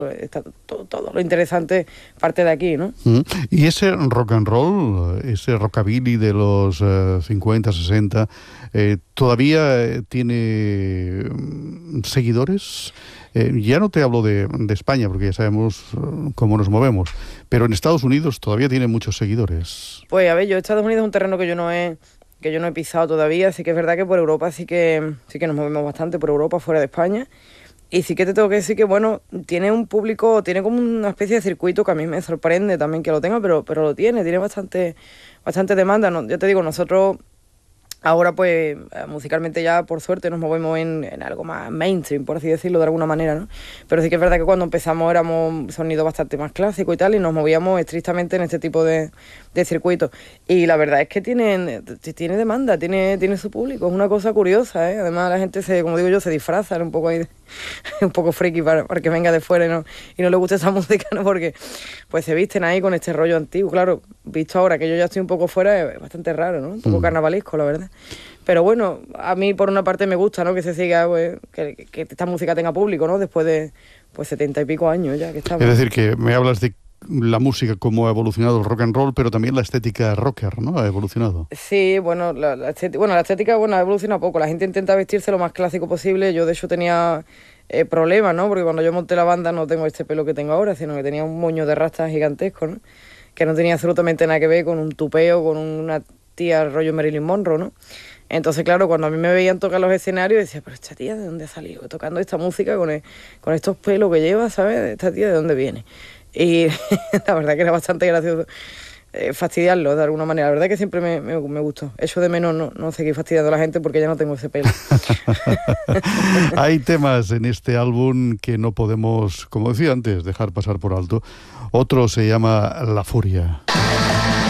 Está todo lo interesante parte de aquí, ¿no? Y ese rock and roll, ese rockabilly de los 50, 60, ¿todavía tiene seguidores? Ya no te hablo de España, porque ya sabemos cómo nos movemos, pero en Estados Unidos todavía tiene muchos seguidores. Pues a ver, Estados Unidos es un terreno que yo no he pisado todavía, así que es verdad que por Europa sí que nos movemos bastante, por Europa, fuera de España. Y sí que te tengo que decir que, bueno, tiene un público, tiene como una especie de circuito que a mí me sorprende también que lo tenga, pero lo tiene bastante demanda, ¿no? Ya te digo, nosotros ahora pues musicalmente ya por suerte nos movemos en algo más mainstream, por así decirlo de alguna manera, ¿no? Pero sí que es verdad que cuando empezamos éramos sonido bastante más clásico y tal, y nos movíamos estrictamente en este tipo de circuitos. Y la verdad es que tiene demanda, tiene su público, es una cosa curiosa, ¿eh? Además la gente como digo yo, se disfraza un poco ahí, un poco friki para que venga de fuera y no le guste esa música, ¿no? Porque pues se visten ahí con este rollo antiguo. Claro, visto ahora que yo ya estoy un poco fuera, es bastante raro, ¿no? Un poco carnavalesco, la verdad. Pero bueno, a mí por una parte me gusta, ¿no? Que se siga, pues, que esta música tenga público, ¿no? Después de 70 y pico años ya que estamos. Es decir, que me hablas de la música, cómo ha evolucionado el rock and roll, pero también la estética rocker, ¿no? Ha evolucionado. Sí, bueno, la estética ha evolucionado poco. La gente intenta vestirse lo más clásico posible. Yo, de hecho, tenía problemas, ¿no? Porque cuando yo monté la banda no tengo este pelo que tengo ahora, sino que tenía un moño de rastas gigantesco, ¿no? Que no tenía absolutamente nada que ver con un tupeo, con una tía rollo Marilyn Monroe, ¿no? Entonces, claro, cuando a mí me veían tocar los escenarios, decía, pero esta tía, ¿de dónde ha salido? Tocando esta música con estos pelos que lleva, ¿sabes? ¿Esta tía de dónde viene? Y la verdad que era bastante gracioso fastidiarlo de alguna manera. La verdad que siempre me gustó. Echo de menos no seguir fastidiando a la gente porque ya no tengo ese pelo. Hay temas en este álbum que no podemos, como decía antes, dejar pasar por alto. Otro se llama La Furia.